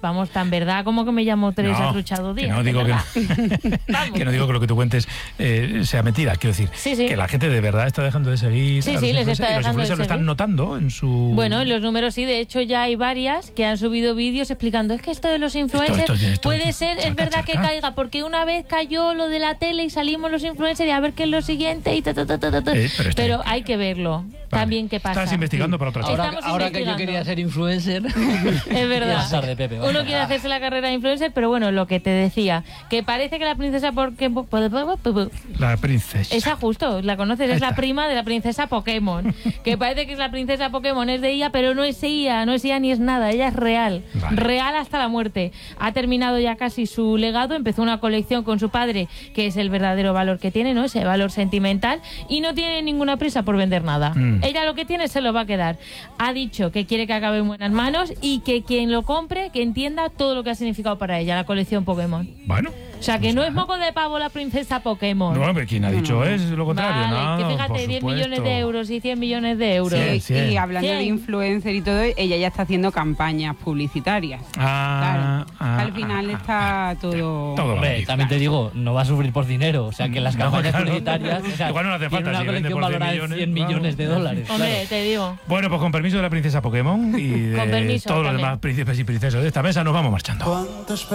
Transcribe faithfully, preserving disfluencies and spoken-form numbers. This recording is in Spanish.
vamos, tan verdad como que me llamo Teresa No, Truchado Díaz. que no digo que no, que no digo que lo que tú cuentes eh, sea mentira. Quiero decir, sí, sí. que la gente de verdad está dejando de seguir. Sí, a los sí, les influencers, está y los dejando de influencers lo están seguir. notando en su... Bueno, en los números sí, de hecho ya hay varias que han subido vídeos explicando, es que esto de los influencers Esto, esto, esto, puede esto, ser, charca, es verdad que charca. caiga, porque una vez cayó lo de la tele y salimos los influencers y a ver qué es lo siguiente y ta, ta, ta, ta, ta, ta. Eh, pero está Pero bien. hay que verlo, también qué pasa. Estás investigando para otra Sí. cosa. Ahora, Estamos ahora que yo investigando. quería ser influencer, Es verdad. pasar de Pepe, vamos. Uno quiere hacerse la carrera de influencer, pero bueno, lo que te decía, que parece que la princesa Pokémon... La princesa. Esa justo, la conoces, es Esta. la prima de la princesa Pokémon. Que parece que es la princesa Pokémon, es de I A, pero no es I A, no es I A ni es nada, ella es real. Vale. Real hasta la muerte. Ha terminado ya casi su legado, empezó una colección con su padre, que es el verdadero valor que tiene, ¿no? Ese valor sentimental, y no tiene ninguna prisa por vender nada. Mm. Ella lo que tiene se lo va a quedar. Ha dicho que quiere que acabe en buenas manos y que quien lo compre, que entienda todo lo que ha significado para ella la colección Pokémon. Bueno. O sea, que no es moco de pavo la princesa Pokémon. No, hombre, ¿quién ha dicho es lo contrario? Vale, No, que por fíjate, diez supuesto. millones de euros y cien millones de euros. Sí, Sí, sí. y hablando Cien. de influencer y todo, ella ya está haciendo campañas publicitarias. Ah, Claro, ah, al final ah, está ah, todo... todo lo Hombre, mismo. también te digo, no va a sufrir por dinero. O sea, que las No, campañas claro. publicitarias... O sea, Igual no le hace tiene falta, una si vende colección por cien valorada en millones, cien millones de claro. dólares. Hombre, claro. te digo. Bueno, pues con permiso de la princesa Pokémon y Con de permiso todos los también. demás príncipes y princesas de esta mesa, nos vamos marchando.